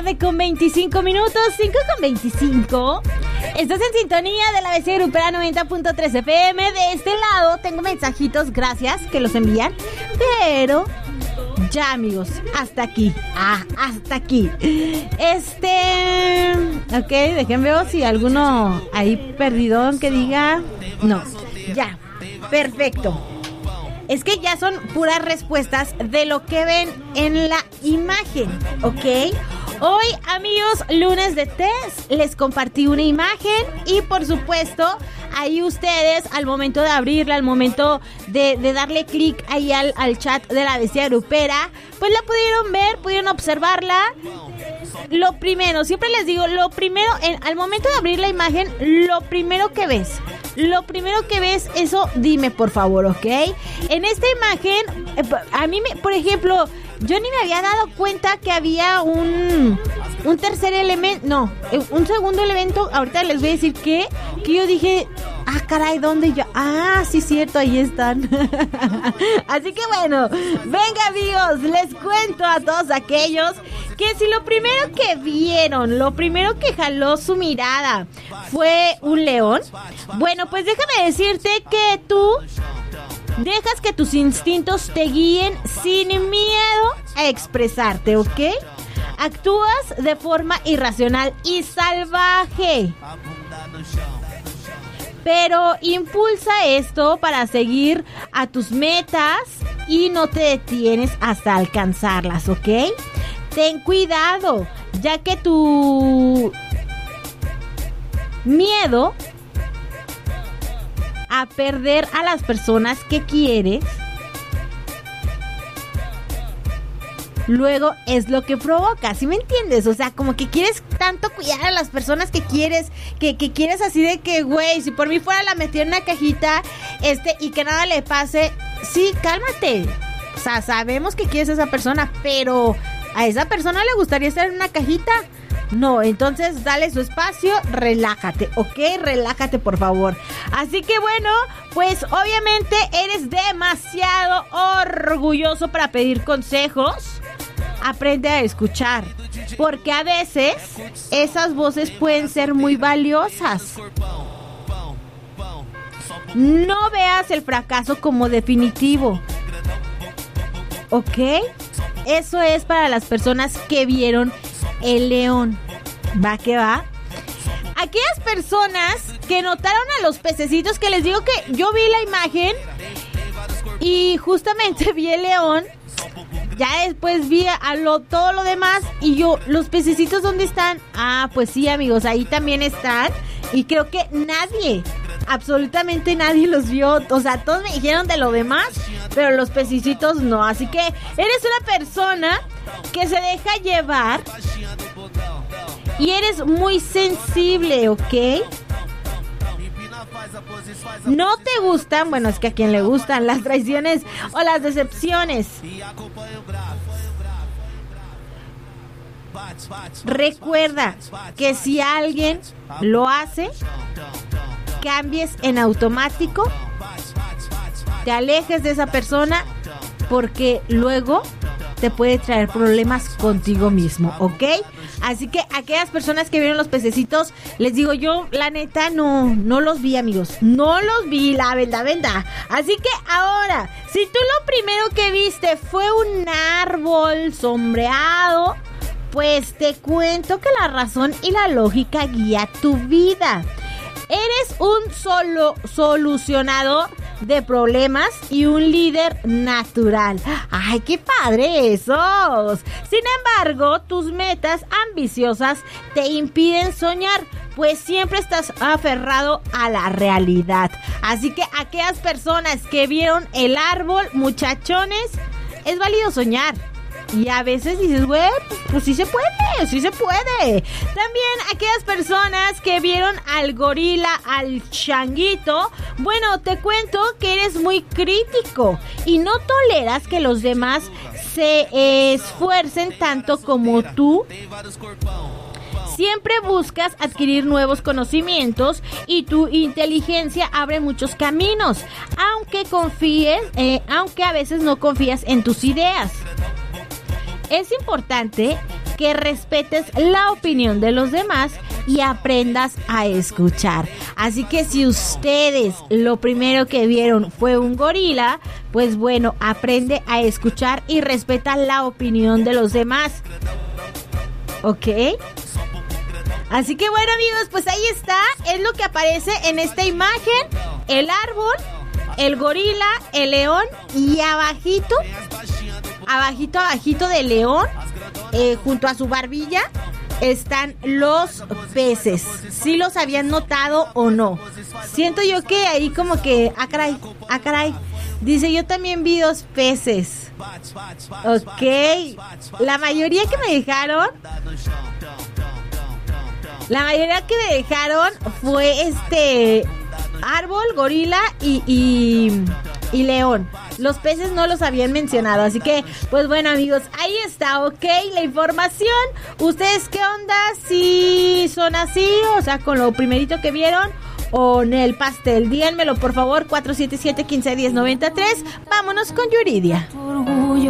tarde con 25 minutos, 5 con 25. Estás en sintonía de la ABC Grupera 90.3 FM. De este lado tengo mensajitos, gracias, que los envían. Pero ya, amigos, hasta aquí. Hasta aquí. Ok, déjenme ver si alguno ahí perdidón que diga. No, ya, perfecto. Es que ya son puras respuestas de lo que ven en la imagen, ¿ok? Hoy, amigos, lunes de test, les compartí una imagen y, por supuesto, ahí ustedes, al momento de abrirla, al momento de darle clic ahí al chat de la ABC Grupera, pues la pudieron ver, pudieron observarla. Lo primero, siempre les digo, al momento de abrir la imagen, lo primero que ves, eso dime, por favor, ¿ok? En esta imagen, a mí, por ejemplo, yo ni me había dado cuenta que había un tercer elemento, no, un segundo elemento. Ahorita les voy a decir que yo dije, caray, ¿dónde yo? Sí, cierto, ahí están. Así que bueno, venga, amigos, les cuento a todos aquellos que si lo primero que vieron, lo primero que jaló su mirada fue un león, bueno, pues déjame decirte que tú dejas que tus instintos te guíen sin miedo a expresarte, ¿ok? Actúas de forma irracional y salvaje, pero impulsa esto para seguir a tus metas y no te detienes hasta alcanzarlas, ¿ok? Ten cuidado, ya que tu miedo a perder a las personas que quieres, luego es lo que provoca, ¿sí me entiendes? O sea, como que quieres tanto cuidar a las personas que quieres, que quieres así de que, güey, si por mí fuera la metí en una cajita, y que nada le pase. Sí, cálmate. O sea, sabemos que quieres a esa persona, pero ¿a esa persona le gustaría estar en una cajita? No, entonces dale su espacio, relájate, ¿ok? Relájate, por favor. Así que bueno, pues obviamente eres demasiado orgulloso para pedir consejos. Aprende a escuchar, porque a veces esas voces pueden ser muy valiosas. No veas el fracaso como definitivo, ¿ok? Eso es para las personas que vieron el león. Va que va. Aquellas personas que notaron a los pececitos, que les digo que yo vi la imagen y justamente vi el león, ya después vi todo lo demás y yo, ¿los pececitos dónde están? Pues sí, amigos, ahí también están. Y creo que absolutamente nadie los vio. O sea, todos me dijeron de lo demás, pero los pececitos no. Así que eres una persona que se deja llevar y eres muy sensible, ¿ok? No te gustan, bueno, es que a quien le gustan las traiciones o las decepciones. Recuerda que si alguien lo hace, cambies en automático, te alejes de esa persona, porque luego te puede traer problemas contigo mismo, ¿ok? Así que aquellas personas que vieron los pececitos, les digo yo, la neta, no los vi, amigos. No los vi, la verdad. Así que ahora, si tú lo primero que viste fue un árbol sombreado, pues te cuento que la razón y la lógica guía tu vida. Eres un solucionador de problemas y un líder natural. ¡Ay, qué padre esos! Sin embargo, tus metas ambiciosas te impiden soñar, pues siempre estás aferrado a la realidad. Así que aquellas personas que vieron el árbol, muchachones, es válido soñar. Y a veces dices, güey, pues sí se puede. También aquellas personas que vieron al gorila, al changuito, bueno, te cuento que eres muy crítico y no toleras que los demás se esfuercen tanto como tú. Siempre buscas adquirir nuevos conocimientos y tu inteligencia abre muchos caminos, aunque a veces no confías en tus ideas. Es importante que respetes la opinión de los demás y aprendas a escuchar. Así que si ustedes lo primero que vieron fue un gorila, pues bueno, aprende a escuchar y respeta la opinión de los demás. ¿Ok? Así que bueno, amigos, pues ahí está, es lo que aparece en esta imagen: el árbol, el gorila, el león, y abajito del león, junto a su barbilla, están los peces. ¿Sí los habían notado o no? Siento yo que ahí como que, caray, dice, yo también vi 2 peces. Ok, la mayoría que me dejaron fue árbol, gorila y león. Los peces no los habían mencionado, así que, pues bueno, amigos, ahí está, ok, la información. ¿Ustedes qué onda? ¿Si son así, o sea, con lo primerito que vieron, o en el pastel? Díganmelo, por favor, 477-1510-93. Vámonos con Yuridia.